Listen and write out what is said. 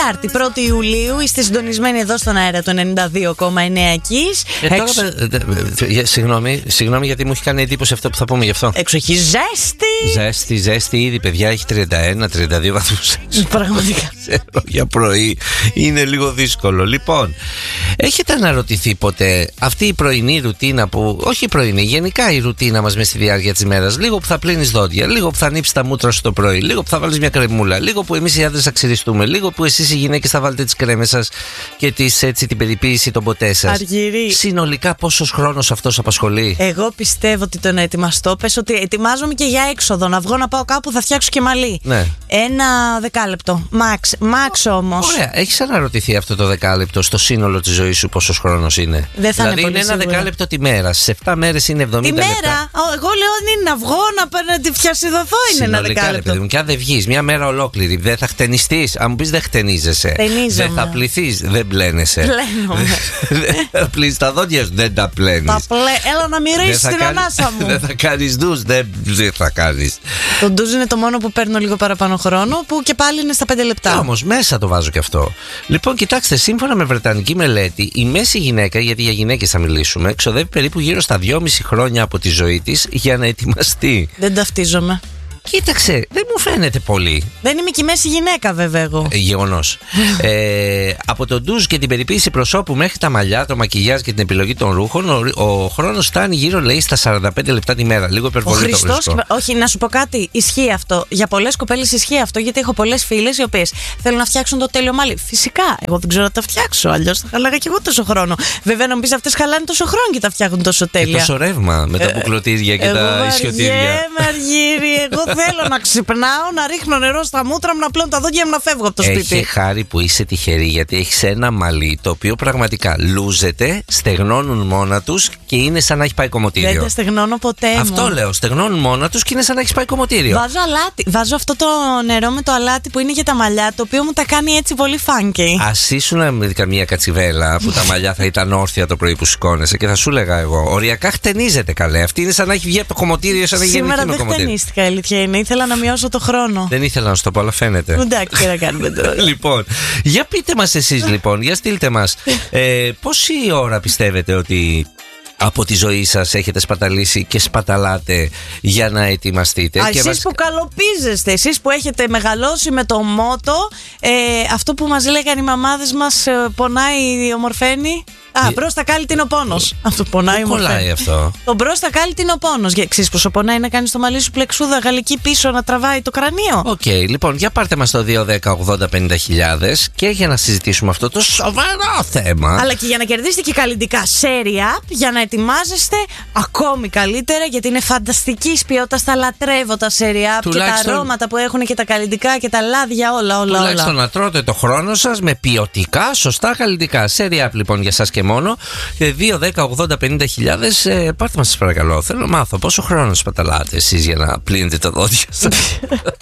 Τετάρτη 1η Ιουλίου. Είστε συντονισμένοι εδώ στον αέρα του 92,9 Kiss. Συγγνώμη γιατί μου έχει κάνει εντύπωση αυτό που θα πούμε γι' αυτό. Έξω έχει Ζέστη ήδη, παιδιά, έχει 31-32 βαθμούς. Πραγματικά. Για πρωί είναι λίγο δύσκολο. Λοιπόν, έχετε αναρωτηθεί ποτέ αυτή η πρωινή ρουτίνα που, όχι η πρωινή, γενικά η ρουτίνα μας μες στη διάρκεια της ημέρας, λίγο που θα πλύνεις δόντια, λίγο που θα ανοίξεις τα μούτρα σου το πρωί, λίγο που θα βάλεις μια κρεμούλα, λίγο που εμείς οι άντρες θα ξυριστούμε, λίγο που εσείς οι γυναίκες θα βάλετε τις κρέμες σας και την περιποίηση των ποτέ σας. Αργυρί. Συνολικά πόσος χρόνος αυτός απασχολεί? Εγώ πιστεύω ότι το να ετοιμαστώ, πες ότι ετοιμάζομαι και για έξοδο, να βγω να πάω κάπου, θα φτιάξω και μαλλί. Ναι. Ένα δεκάλεπτο. Μάξ όμως. Ωραία. Έχεις αναρωτηθεί αυτό το δεκάλεπτο στο σύνολο της ζωής σου πόσος χρόνος είναι? Δεν θα δηλαδή είναι ένα δεκάλεπτο τη μέρα. Σε 7 μέρες είναι 70 λεπτά. Τη μέρα. Εγώ λέω είναι να βγω, να τη φτιασιδωθώ, είναι ένα δεκάλεπτο. Παιδί μου, και αν δεν βγεις μια μέρα ολόκληρη, δεν θα χτενιστείς? Αν μου πεις δεν χτενίζεσαι, δεν θα πληθείς, δεν πλένεσαι. Πλένομαι. Δεν θα πλύνεις τα δόντια σου, δεν τα πλένεις. Έλα να μυρίσεις την ανάσα μου. Δεν θα κάνεις ντουζ, δεν θα κάνεις. Το ντουζ είναι το μόνο που παίρνω λίγο παραπάνω χρόνο, που και πάλι είναι στα 5 λεπτά. Όμως μέσα το βάζω και αυτό. Λοιπόν, κοιτάξτε, σύμφωνα με βρετανική μελέτη, η μέση γυναίκα, γιατί για γυναίκες θα μιλήσουμε, ξοδεύει περίπου γύρω στα 2,5 χρόνια από τη ζωή της για να ετοιμαστεί. Δεν ταυτίζομαι. Κοίταξε, δεν μου φαίνεται πολύ. Δεν είμαι και η μέση γυναίκα, βέβαια εγώ. Γεγονός. Από το ντουζ και την περιποίηση προσώπου μέχρι τα μαλλιά, το μακιγιάζ και την επιλογή των ρούχων, ο χρόνος φτάνει γύρω, λέει, στα 45 λεπτά τη μέρα. Λίγο υπερβολή το βρίσκω. Όχι, να σου πω κάτι. Ισχύει αυτό. Για πολλές κοπέλες ισχύει αυτό, γιατί έχω πολλές φίλες οι οποίες θέλουν να φτιάξουν το τέλειο μαλλί. Φυσικά, εγώ δεν ξέρω να τα φτιάξω. Αλλιώς θα χαλάγα και εγώ τόσο χρόνο. Βέβαια, να μου πεις αυτές χαλάνε τόσο χρόνο και τα φτιάχνουν τόσο τέλεια. Και τόσο ρεύμα με τα μπουκλωτήρια και τα ισιωτήρια. Εγώ θέλω να ξυπνάω, να ρίχνω νερό στα μούτρα μου, να πλώνω τα δόντια μου, να φεύγω από το σπίτι. Έχει χάρη που είσαι τυχερή, γιατί έχεις ένα μαλλί το οποίο πραγματικά λούζεται, στεγνώνουν μόνα τους και είναι σαν να έχει πάει κομμωτήριο. Δεν τα στεγνώνω ποτέ. Αυτό λέω. Στεγνώνουν μόνα τους και είναι σαν να έχει πάει κομμωτήριο. Βάζω αλάτι. Βάζω αυτό το νερό με το αλάτι που είναι για τα μαλλιά, το οποίο μου τα κάνει έτσι πολύ funky. Ας ήσουν με καμία κατσιβέλα που τα μαλλιά θα ήταν όρθια το πρωί που σηκώνεσαι και θα σου έλεγα εγώ. Οριακά χτενίζεται καλέ. Αυτή είναι σαν να έχει βγει από το κομμωτήριο, σαν να έχει γεννηθεί με κομμωτήριο. Σήμερα δεν χτενίστηκα, αλήθεια είναι. Ήθελα να μειώσω το χρόνο. Δεν ήθελα να σου το πω, αλλά φαίνεται. Εντάξει, τι να κάνουμε τώρα. Λοιπόν, για πείτε μας εσείς λοιπόν, για στείλτε μας. Πόση ώρα πιστεύετε ότι από τη ζωή σας έχετε σπαταλήσει και σπαταλάτε για να ετοιμαστείτε? Εσείς που καλοπίζεστε, εσείς που έχετε μεγαλώσει με το μότο, αυτό που μας λέγανε οι μαμάδες μας, πονάει ομορφαίνει. Μπρος τα κάλλη είναι ο πόνος. Αυτό πονάει ομορφαίνει. Κολλάει αυτό. Το μπρος τα κάλλη είναι ο πόνος. Ξέρεις πόσο πονάει να κάνεις το μαλλί σου πλεξούδα γαλλική πίσω να τραβάει το κρανίο? Οκ, λοιπόν, για πάρτε μας το 210-80-50.000 και για να συζητήσουμε αυτό το σοβαρό θέμα. Αλλά και για να κερδίσετε και καλλιτικά serie up, για να ετοιμάζεστε ακόμη καλύτερα, γιατί είναι φανταστικής ποιότητας. Τα λατρεύω τα serie up και τα αρώματα που έχουν και τα καλλιτικά και τα λάδια, όλα. Τουλάχιστον να τρώτε το χρόνο σας με ποιοτικά, σωστά καλλιτικά. Serie up λοιπόν για σας και μόνο. 210-80-50.000. Πάρτε μας σας παρακαλώ. Θέλω να μάθω πόσο χρόνο σπαταλάτε εσείς για να πλύνετε τα δόντια σας.